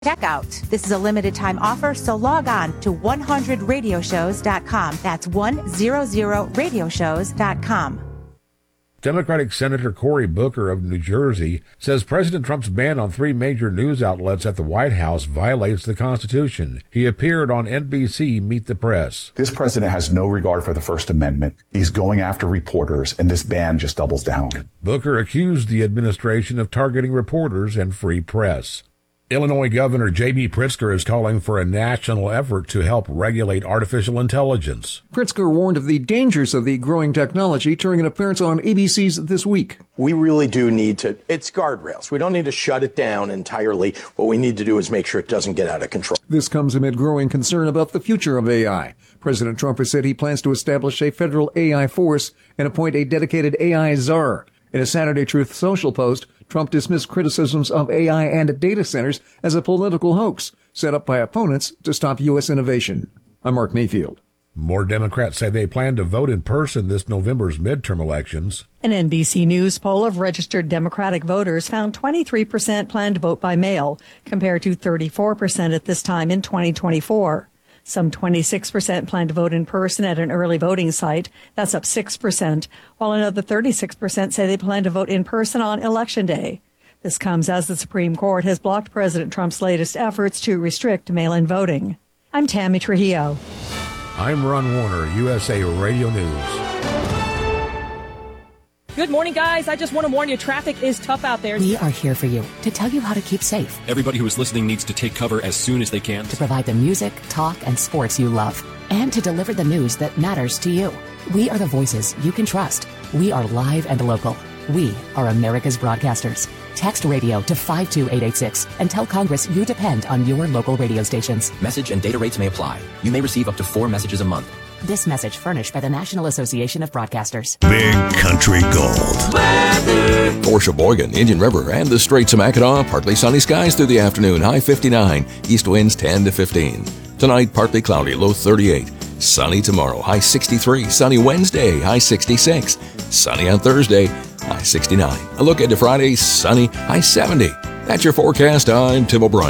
checkout. This is a limited time offer, so log on to 100radioshows.com. That's 100radioshows.com. Democratic Senator Cory Booker of New Jersey says President Trump's ban on 3 major news outlets at the White House violates the Constitution. He appeared on NBC Meet the Press. This president has no regard for the First Amendment. He's going after reporters, and this ban just doubles down. Booker accused the administration of targeting reporters and free press. Illinois Governor J.B. Pritzker is calling for a national effort to help regulate artificial intelligence. Pritzker warned of the dangers of the growing technology during an appearance on ABC's This Week. We really do need to, it's guardrails. We don't need to shut it down entirely. What we need to do is make sure it doesn't get out of control. This comes amid growing concern about the future of AI. President Trump has said he plans to establish a federal AI force and appoint a dedicated AI czar. In a Saturday Truth Social post, Trump dismissed criticisms of AI and data centers as a political hoax set up by opponents to stop U.S. innovation. I'm Mark Mayfield. More Democrats say they plan to vote in person this November's midterm elections. An NBC News poll of registered Democratic voters found 23% plan to vote by mail, compared to 34% at this time in 2024. Some 26% plan to vote in person at an early voting site. That's up 6%, while another 36% say they plan to vote in person on Election Day. This comes as the Supreme Court has blocked President Trump's latest efforts to restrict mail-in voting. I'm Tammy Trujillo. I'm Ron Warner, USA Radio News. Good morning, guys. I just want to warn you, traffic is tough out there. We are here for you to tell you how to keep safe. Everybody who is listening needs to take cover as soon as they can. To provide the music, talk, and sports you love. And to deliver the news that matters to you. We are the voices you can trust. We are live and local. We are America's broadcasters. Text radio to 52886 and tell Congress you depend on your local radio stations. Message and data rates may apply. You may receive up to 4 messages a month. This message furnished by the National Association of Broadcasters. Big Country Gold. Weather. For Sheboygan, Indian River, and the Straits of Mackinac, partly sunny skies through the afternoon, high 59. East winds 10 to 15. Tonight, partly cloudy, low 38. Sunny tomorrow, high 63. Sunny Wednesday, high 66. Sunny on Thursday, high 69. A look into Friday, sunny, high 70. That's your forecast. I'm Tim O'Brien.